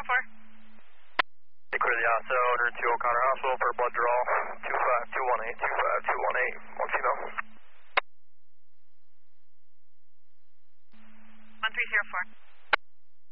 Clear the ISO, 102 O'Connor Hospital for blood draw, 25218, 25218, one female. 1304.